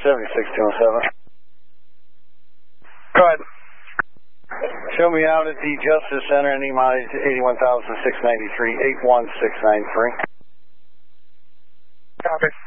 76-207. Go ahead. Show me out at the Justice Center and mileage 81,693, 81693. Copy.